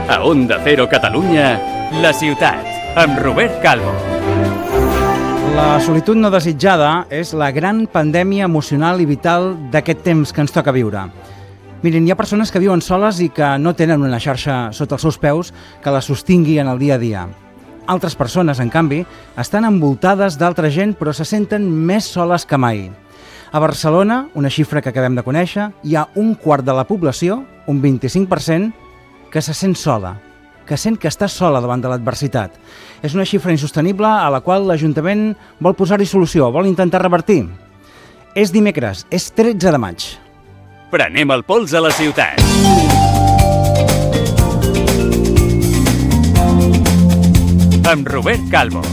A Onda Cero Catalunya, La Ciutat, amb Robert Calvo. La solitud no desitjada és la gran pandèmia emocional i vital d'aquest temps que ens toca viure. Miren, hi ha persones que viuen soles i que no tenen una xarxa sota els seus peus que la sostingui en el dia a dia. Altres persones, en canvi, estan envoltades d'altra gent però se senten més soles que mai. A Barcelona, una xifra que acabem de conèixer, hi ha un quart de la població, un 25%, que se sent sola, que sent que està sola davant de l'adversitat. És una xifra insostenible a la qual l'Ajuntament vol posar-hi solució, vol intentar revertir. És dimecres, és 13 de maig. Prenem el pols a la ciutat. Amb Robert Calvo.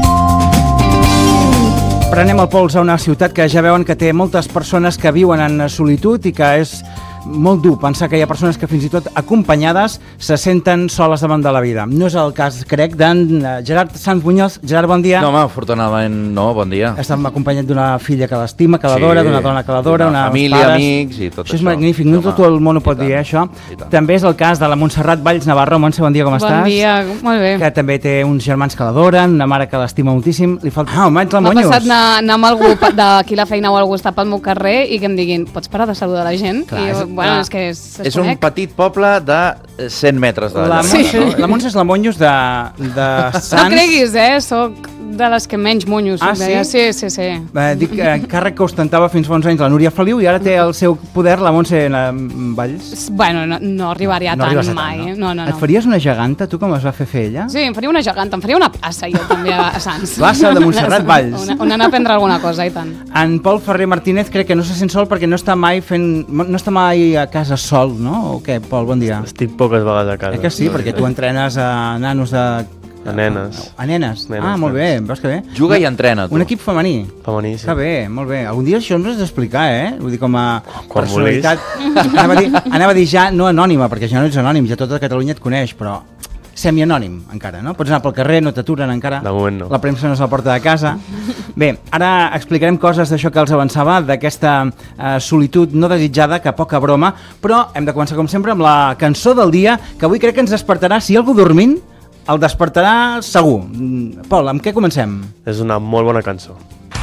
Prenem el pols a una ciutat que ja veuen que té moltes persones que viuen en solitud i que és molt dur pensar que hi ha persones que fins i tot acompanyades se senten soles davant de la vida. No és el cas, crec, d'en Gerard Sanz Muñoz. Gerard, bon dia. No, home, afortunadament no, bon dia. Està acompanyat d'una filla que l'estima, que l'adora, d'una dona que l'adora, una família, amics i tot això. Això és magnífic, no tot el món ho pot dir, això. També és el cas de la Montserrat Valls Navarro. Montse, bon dia, com estàs? Bon dia, molt bé. Que també té uns germans que l'adoren, una mare que l'estima moltíssim. Li falta... home, ets la Monyos. M'ha passat anar amb algú d'aquí la feina o algú està pel meu carrer i que em diguin, pots parar de saludar la gent? Clar, I bueno, és que és un petit poble de 100 metres de la llarg. La Montse és la Monyos de Sants. No creguis, soc de les que menys monyos. Ah, sí? Sí. Dic, càrrec que ostentava fins fa uns anys la Núria Feliu i ara té el seu poder la Montse Valls. Bueno, no arribaria tant mai. No. Et faries una geganta, tu, com es va fer ella? Sí, em faria una geganta, em faria una plaça jo també a Sants. Plaça de Montserrat Valls. On anar a prendre alguna cosa, i tant. En Pol Ferrer Martínez crec que no se sent sol perquè no està mai a casa sol, no? O què, Pol, bon dia. Estic poques vegades a casa. Que sí, perquè tu entrenes a nanos de... A nenes. A nenes? Molt bé, veus que bé. Juga i entrena, tu. Un equip femení. Femení, sí. Que bé, molt bé. Algun dia això ens has d'explicar, Vull dir, com a quan personalitat... Anava a dir ja no anònima, perquè ja no ets anònim, ja tota Catalunya et coneix, però semianònim encara, no? Pots anar pel carrer, no t'aturen encara. De moment no. La premsa no és a la porta de casa. Bé, ara explicarem coses d'això que els avançava, d'aquesta solitud no desitjada, que poca broma, però hem de començar, com sempre, amb la cançó del dia, que avui crec que ens despertarà, si algú dormint, el despertarà segur. Pol, amb què comencem? És una molt bona cançó.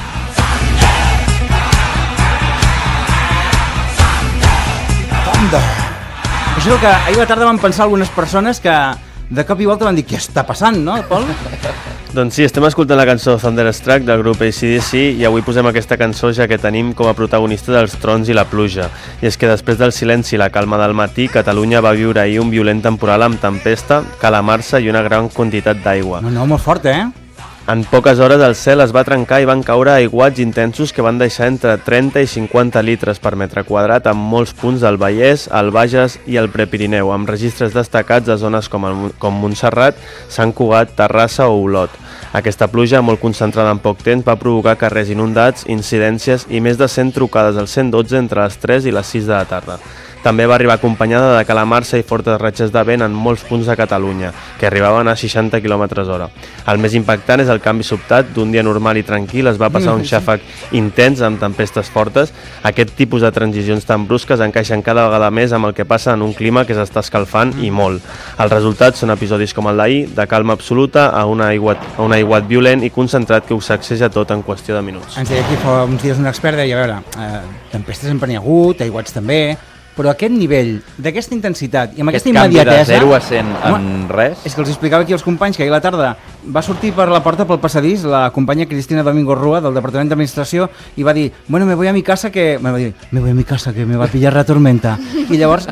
Això és el que ahir a la tarda van pensar algunes persones que de cop i volta van dir què està passant, no, Pol? Doncs sí, estem escoltant la cançó Thunderstruck del grup AC/DC i avui posem aquesta cançó ja que tenim com a protagonista dels trons i la pluja. I és que després del silenci i la calma del matí, Catalunya va viure ahir un violent temporal amb tempesta, calamarsa i una gran quantitat d'aigua. No, molt fort, En poques hores el cel es va trencar i van caure aiguats intensos que van deixar entre 30 i 50 litres per metre quadrat en molts punts del Vallès, el Bages i el Prepirineu, amb registres destacats a zones com Montserrat, Sant Cugat, Terrassa o Olot. Aquesta pluja, molt concentrada en poc temps, va provocar carrers inundats, incidències i més de 100 trucades al 112 entre les 3 i les 6 de la tarda. També va arribar acompanyada de calamarsa i fortes ratxes de vent en molts punts de Catalunya, que arribaven a 60 km/h. El més impactant és el canvi sobtat d'un dia normal i tranquil, es va passar un xàfec intens amb tempestes fortes. Aquest tipus de transicions tan brusques encaixen cada vegada més amb el que passa en un clima que s'està escalfant i molt. Els resultats són episodis com el d'ahir, de calma absoluta a un aiguat violent i concentrat que ho sacseja tot en qüestió de minuts. Ens deia aquí fa uns dies un expert, deia, a veure, tempestes en n'hi ha hagut, aiguats també, però aquest nivell, d'aquesta intensitat i amb aquesta immediatesa... Aquest canvi de 0 a 100 en res... És que els explicava aquí als companys que ahir a la tarda va sortir per la porta pel passadís la companya Cristina Domingo Rua del Departament d'Administració i va dir, bueno, me voy a mi casa que... Me voy a mi casa que me va a pillar la tormenta. I llavors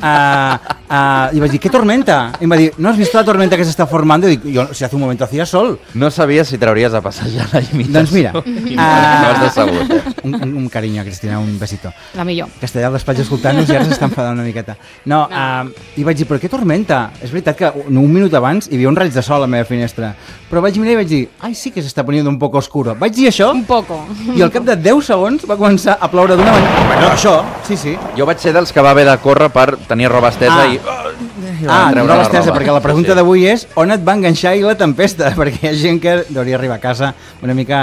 li vaig dir, ¿qué tormenta? I em va dir, ¿no has visto la tormenta que se está formando? I dic, yo, si hace un momento hacía sol. No sabies si trauries a passejar la imitació. Doncs mira... No has decebut, Un carinyo, Cristina, un besito. La millor. Que està allà al despatx escoltant-nos i ara s'està enfadant una miqueta. No, i vaig dir, però què tormenta? És veritat que un minut abans hi havia un raig de sol a la meva finestra, però vaig mirar i vaig dir, ai, sí que s'està poniendo un poco oscuro. Vaig dir això Un poco. i al cap de 10 segons va començar a ploure d'una manera... Bueno, això, sí. Jo vaig ser dels que va haver de córrer per tenir roba estesa i... No l'estesa, perquè la pregunta d'avui és on et va enganxar i la tempesta, perquè hi ha gent que hauria arribar a casa una mica